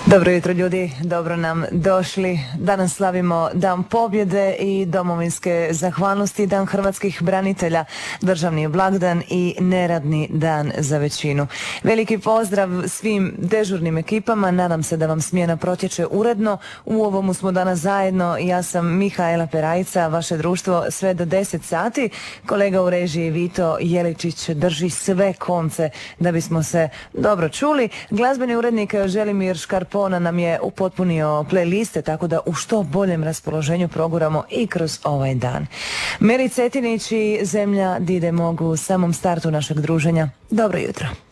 Dobro jutro ljudi, dobro nam došli. Danas slavimo Dan pobjede i domovinske zahvalnosti, Dan hrvatskih branitelja, državni blagdan i neradni dan za većinu. Veliki pozdrav svim dežurnim ekipama, nadam se da vam smjena protječe uredno. U ovomu smo danas zajedno, ja sam Mihaela Perajica, vaše društvo sve do 10 sati. Kolega u režiji Vito Jeličić drži sve konce da bismo se dobro čuli. Glazbeni urednik Želimir Škarpona nam je upotpunio playliste, tako da u što boljem raspoloženju proguramo i kroz ovaj dan. Meri Cetinić i Zemlja Dide mogu u samom startu našeg druženja. Dobro jutro.